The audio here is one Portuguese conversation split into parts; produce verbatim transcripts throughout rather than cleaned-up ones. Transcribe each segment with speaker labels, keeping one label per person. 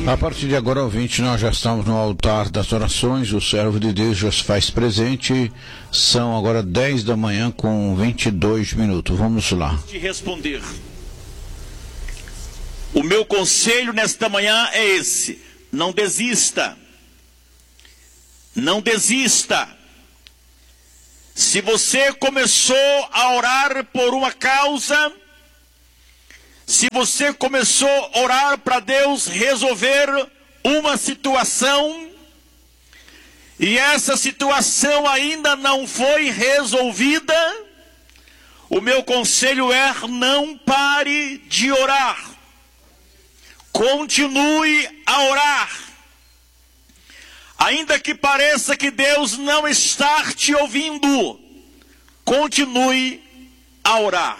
Speaker 1: A partir de agora, ouvinte, nós já estamos no altar das orações, o servo de Deus já se faz presente. São agora dez da manhã com vinte e dois minutos. Vamos lá.
Speaker 2: De responder. O meu conselho nesta manhã é esse: não desista. Não desista. Se você começou a orar por uma causa, se você começou a orar para Deus resolver uma situação, e essa situação ainda não foi resolvida, o meu conselho é: não pare de orar. Continue a orar. Ainda que pareça que Deus não está te ouvindo, continue a orar.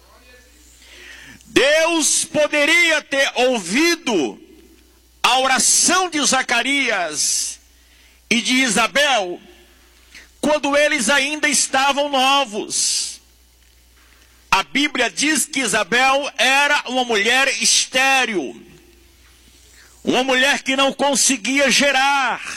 Speaker 2: Deus poderia ter ouvido a oração de Zacarias e de Isabel quando eles ainda estavam novos. A Bíblia diz que Isabel era uma mulher estéril, uma mulher que não conseguia gerar.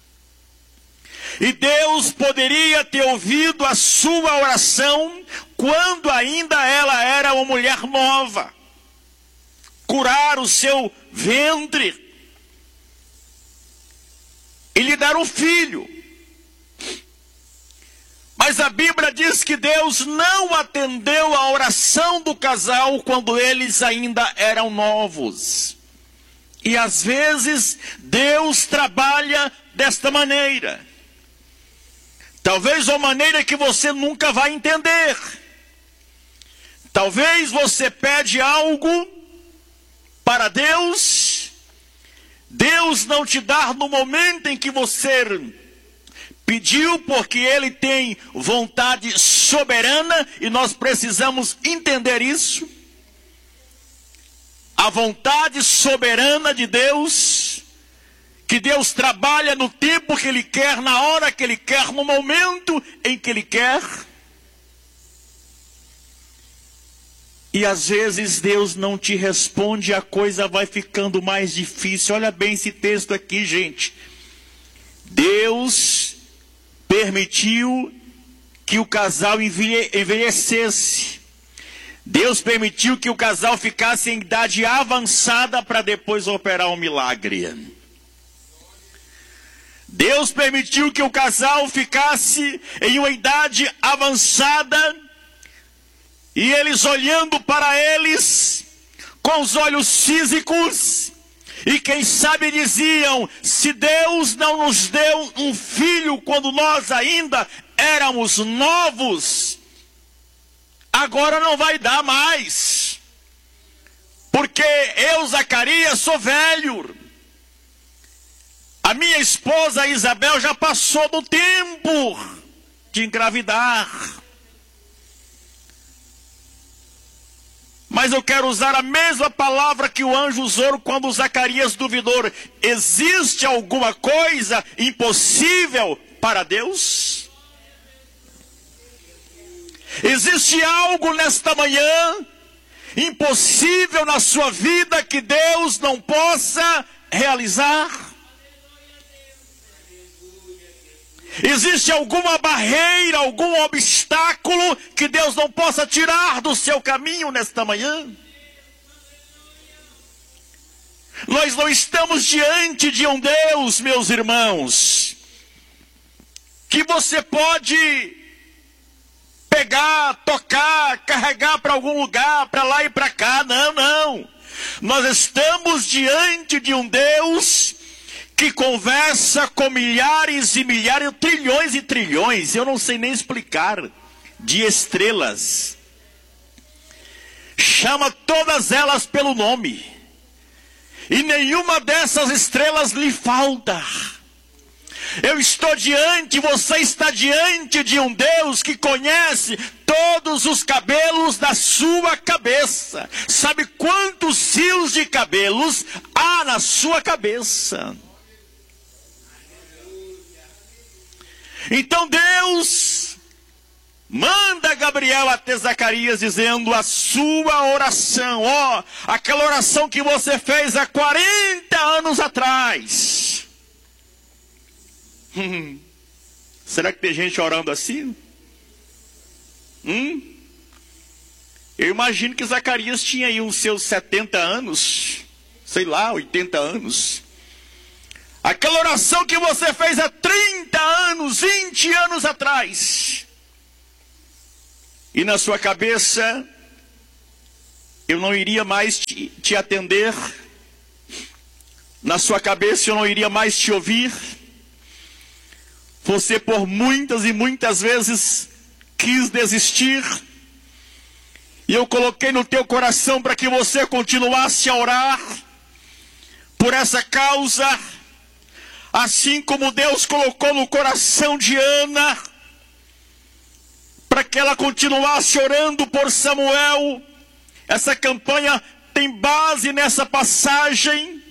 Speaker 2: E Deus poderia ter ouvido a sua oração quando ainda ela era uma mulher nova, curar o seu ventre e lhe dar um filho. Mas a Bíblia diz que Deus não atendeu a oração do casal quando eles ainda eram novos. E às vezes Deus trabalha desta maneira. Talvez uma maneira que você nunca vai entender. Talvez você pede algo para Deus, Deus não te dá no momento em que você pediu, porque Ele tem vontade soberana e nós precisamos entender isso. A vontade soberana de Deus, que Deus trabalha no tempo que Ele quer, na hora que Ele quer, no momento em que Ele quer. E às vezes Deus não te responde, a coisa vai ficando mais difícil. Olha bem esse texto aqui, gente. Deus permitiu que o casal envelhe- envelhecesse. Deus permitiu que o casal ficasse em idade avançada para depois operar um milagre. Deus permitiu que o casal ficasse em uma idade avançada, e eles olhando para eles com os olhos físicos, e quem sabe diziam: se Deus não nos deu um filho quando nós ainda éramos novos, agora não vai dar mais, porque eu, Zacarias, sou velho. A minha esposa Isabel já passou do tempo de engravidar. Mas eu quero usar a mesma palavra que o anjo usou quando Zacarias duvidou. Existe alguma coisa impossível para Deus? Existe algo nesta manhã impossível na sua vida que Deus não possa realizar? Existe alguma barreira, algum obstáculo que Deus não possa tirar do seu caminho nesta manhã? Nós não estamos diante de um Deus, meus irmãos, que você pode pegar, tocar, carregar para algum lugar, para lá e para cá. Não, não. Nós estamos diante de um Deus que conversa com milhares e milhares, trilhões e trilhões, eu não sei nem explicar, de estrelas. Chama todas elas pelo nome, e nenhuma dessas estrelas lhe falta. Eu estou diante, você está diante de um Deus que conhece todos os cabelos da sua cabeça. Sabe quantos fios de cabelos há na sua cabeça? Então Deus manda Gabriel até Zacarias dizendo: a sua oração, ó, aquela oração que você fez há quarenta anos atrás. Hum, será que tem gente orando assim? Hum? Eu imagino que Zacarias tinha aí uns seus setenta anos, sei lá, oitenta anos. Aquela oração que você fez há trinta anos, vinte anos atrás. E na sua cabeça, eu não iria mais te, te atender. Na sua cabeça, eu não iria mais te ouvir. Você por muitas e muitas vezes quis desistir. E eu coloquei no teu coração para que você continuasse a orar por essa causa. Assim como Deus colocou no coração de Ana, para que ela continuasse orando por Samuel. Essa campanha tem base nessa passagem.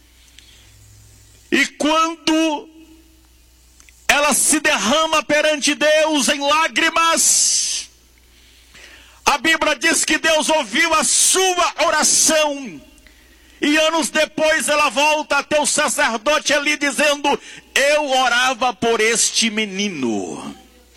Speaker 2: E quando ela se derrama perante Deus em lágrimas, a Bíblia diz que Deus ouviu a sua oração. E anos depois ela volta até o sacerdote ali dizendo: eu orava por este menino.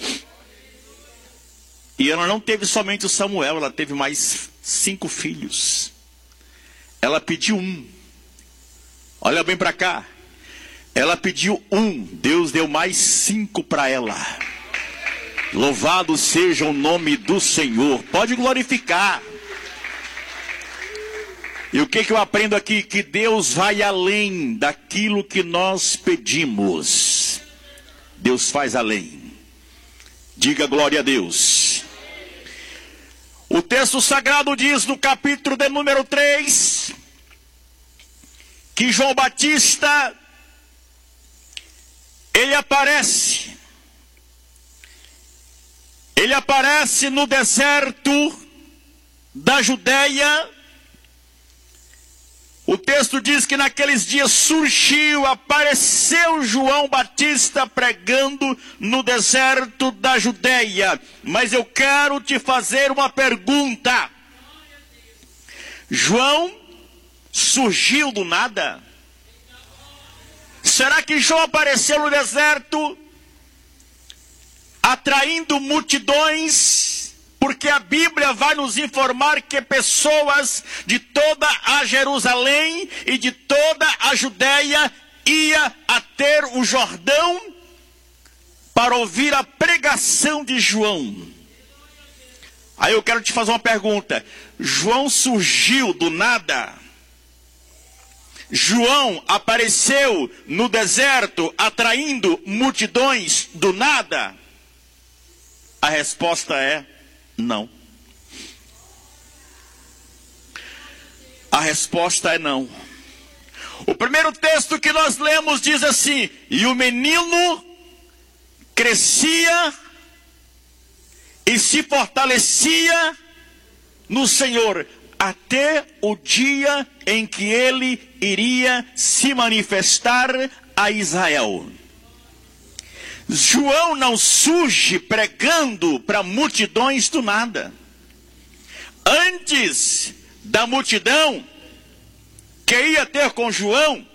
Speaker 2: E ela não teve somente o Samuel, ela teve mais cinco filhos. Ela pediu um. Olha bem para cá. Ela pediu um, Deus deu mais cinco para ela. Louvado seja o nome do Senhor. Pode glorificar. E o que que eu aprendo aqui? Que Deus vai além daquilo que nós pedimos. Deus faz além. Diga glória a Deus. O texto sagrado diz no capítulo de número três, que João Batista, ele aparece. Ele aparece no deserto da Judeia. O texto diz que naqueles dias surgiu, apareceu João Batista pregando no deserto da Judeia. Mas eu quero te fazer uma pergunta. João surgiu do nada? Será que João apareceu no deserto atraindo multidões? Porque a Bíblia vai nos informar que pessoas de toda a Jerusalém e de toda a Judeia ia até o Jordão para ouvir a pregação de João. Aí eu quero te fazer uma pergunta. João surgiu do nada? João apareceu no deserto atraindo multidões do nada? A resposta é não. A resposta é não. O primeiro texto que nós lemos diz assim: e o menino crescia e se fortalecia no Senhor, até o dia em que ele iria se manifestar a Israel. João não surge pregando para multidões do nada. Antes da multidão que ia ter com João,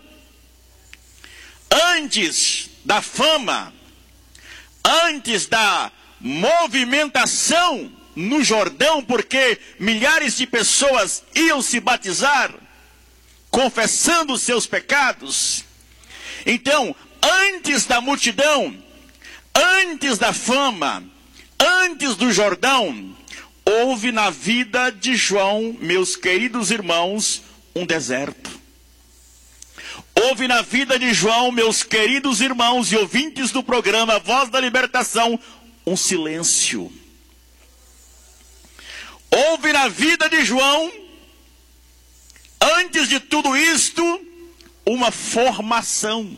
Speaker 2: antes da fama, antes da movimentação no Jordão, porque milhares de pessoas iam se batizar, confessando os seus pecados. Então, antes da multidão, antes da fama, antes do Jordão, houve na vida de João, meus queridos irmãos, um deserto. Houve na vida de João, meus queridos irmãos e ouvintes do programa Voz da Libertação, um silêncio. Houve na vida de João, antes de tudo isto, uma formação.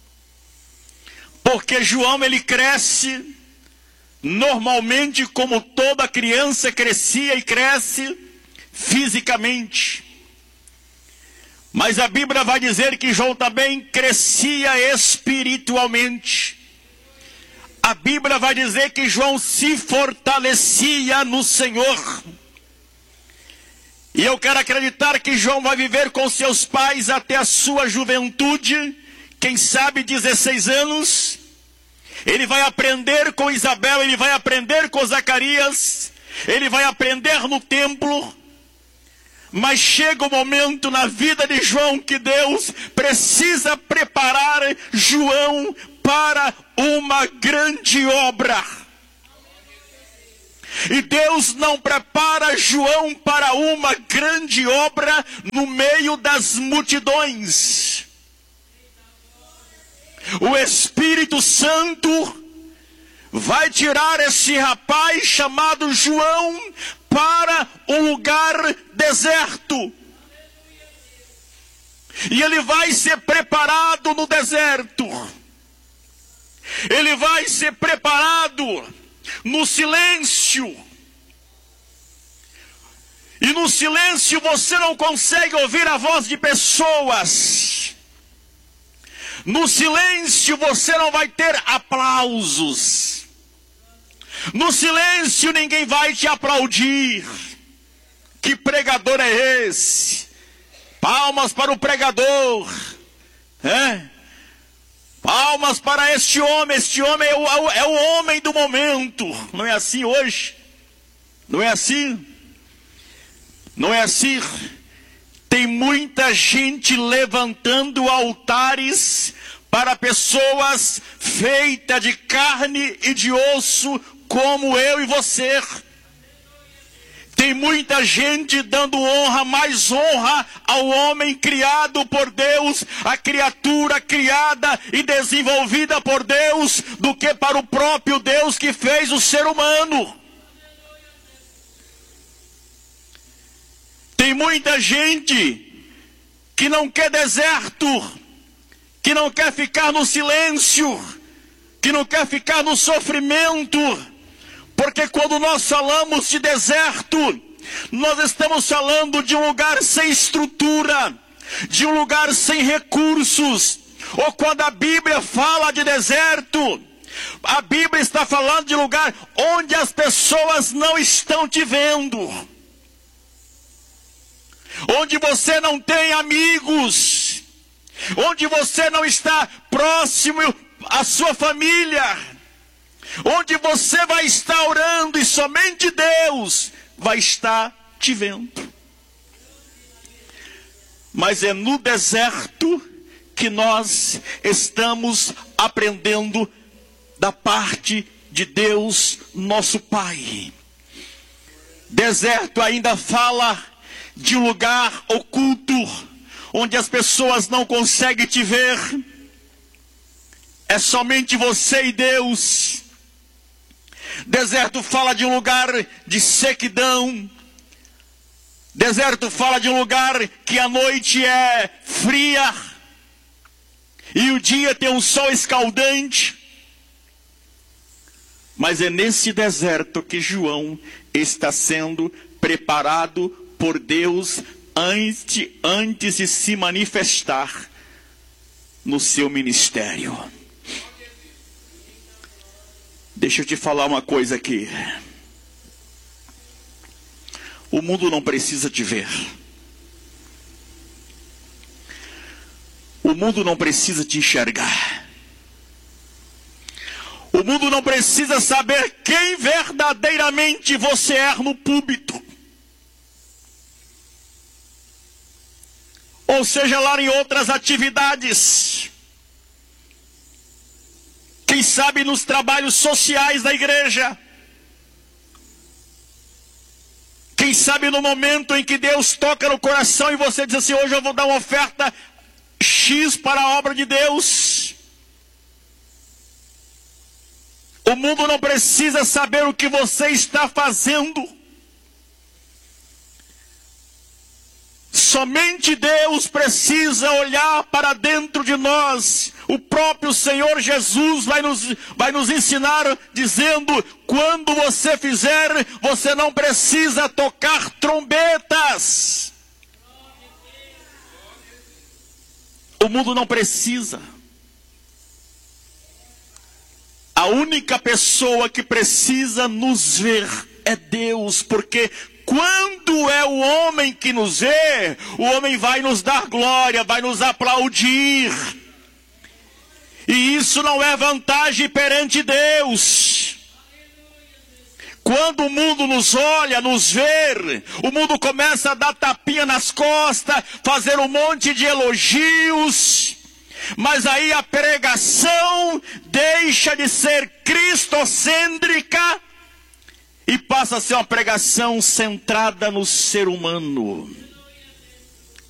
Speaker 2: Porque João, ele cresce normalmente como toda criança crescia e cresce fisicamente. Mas a Bíblia vai dizer que João também crescia espiritualmente. a Bíblia vai dizer que João se fortalecia no Senhor. E eu quero acreditar que João vai viver com seus pais até a sua juventude, quem sabe dezesseis anos. Ele vai aprender com Isabel, ele vai aprender com Zacarias, ele vai aprender no templo. Mas chega o momento na vida de João que Deus precisa preparar João para uma grande obra. E Deus não prepara João para uma grande obra no meio das multidões. O Espírito Santo vai tirar esse rapaz chamado João para um lugar deserto. E ele vai ser preparado no deserto. Ele vai ser preparado no silêncio. E no silêncio você não consegue ouvir a voz de pessoas. No silêncio você não vai ter aplausos. No silêncio ninguém vai te aplaudir. Que pregador é esse? Palmas para o pregador. É? Palmas para este homem. Este homem é o, é o homem do momento. Não é assim hoje? Não é assim? Não é assim? Tem muita gente levantando altares para pessoas feitas de carne e de osso, como eu e você. Tem muita gente dando honra, mais honra ao homem criado por Deus, a criatura criada e desenvolvida por Deus, do que para o próprio Deus que fez o ser humano. Tem muita gente que não quer deserto, que não quer ficar no silêncio, que não quer ficar no sofrimento, porque quando nós falamos de deserto, nós estamos falando de um lugar sem estrutura, de um lugar sem recursos. Ou quando a Bíblia fala de deserto, a Bíblia está falando de lugar onde as pessoas não estão te vendo, onde você não tem amigos, onde você não está próximo à sua família, onde você vai estar orando e somente Deus vai estar te vendo. Mas é no deserto que nós estamos aprendendo da parte de Deus, nosso Pai. Deserto ainda fala de um lugar oculto, onde as pessoas não conseguem te ver. É somente você e Deus. Deserto fala de um lugar de sequidão. Deserto fala de um lugar que a noite é fria e o dia tem um sol escaldante. Mas é nesse deserto que João está sendo preparado por Deus antes, antes de se manifestar no seu ministério. Deixa eu te falar uma coisa aqui. O mundo não precisa te ver. O mundo não precisa te enxergar. O mundo não precisa saber quem verdadeiramente você é no púlpito. Ou seja, lá em outras atividades. Quem sabe nos trabalhos sociais da igreja. Quem sabe no momento em que Deus toca no coração e você diz assim: hoje eu vou dar uma oferta X para a obra de Deus. O mundo não precisa saber o que você está fazendo. Somente Deus precisa olhar para dentro de nós. O próprio Senhor Jesus vai nos, vai nos ensinar dizendo: quando você fizer, você não precisa tocar trombetas. O mundo não precisa. A A única pessoa que precisa nos ver é Deus, porque quando é o homem que nos vê, o homem vai nos dar glória, vai nos aplaudir. E isso não é vantagem perante Deus. Quando o mundo nos olha, nos vê, o mundo começa a dar tapinha nas costas, fazer um monte de elogios, mas aí a pregação deixa de ser cristocêntrica e passa a ser uma pregação centrada no ser humano.